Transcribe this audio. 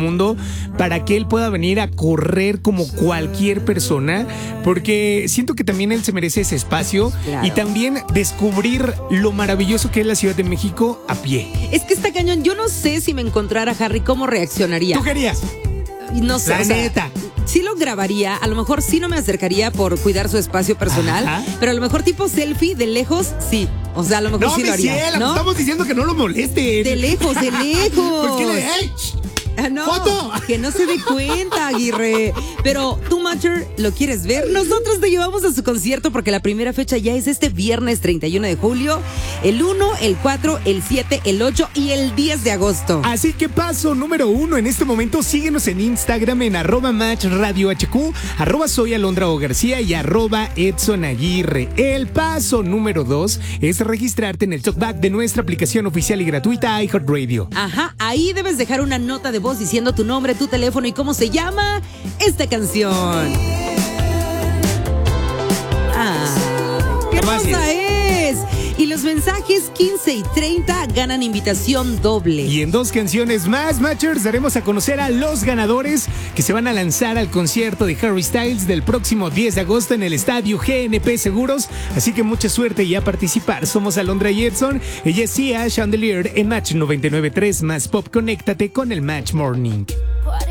mundo para que él pueda venir a correr como cualquier persona, porque siento que también él se merece ese espacio. Claro. Y también descubrir lo maravilloso que es la Ciudad de México a pie. Es que está cañón. Yo no sé si me encontrara Harry, ¿cómo reaccionaría? ¿Tú querías? No sé. La neta. Sí lo grabaría, a lo mejor sí no me acercaría por cuidar su espacio personal, Ajá. pero a lo mejor tipo selfie de lejos, sí. O sea, a lo mejor No, sí lo haría. Ciela, ¿no? estamos diciendo que no lo moleste. De lejos, de lejos. ¿Por qué le... ¡Ey! Ah, no, ¡Foto! que no se dé cuenta, Aguirre. Pero tú, Matcher, ¿lo quieres ver? Nosotros te llevamos a su concierto porque la primera fecha ya es este viernes 31 de julio, el 1, el 4, el 7, el 8 y el 10 de agosto. Así que paso número 1 en este momento, síguenos en Instagram en @matchradiohq, @soyalondraogarcía y @EdsonAguirre. El paso número 2 es registrarte en el talkback de nuestra aplicación oficial y gratuita iHeartRadio. Ajá, ahí debes dejar una nota de voz diciendo tu nombre, tu teléfono y cómo se llama esta canción. ¡Qué hermosa es! Y los mensajes 15 y 30 ganan invitación doble. Y en 2 canciones más, Matchers, daremos a conocer a los ganadores que se van a lanzar al concierto de Harry Styles del próximo 10 de agosto en el estadio GNP Seguros. Así que mucha suerte y a participar. Somos Alondra y Edson. Ella es Sia Chandelier en Match 99.3 más Pop. Conéctate con el Match Morning.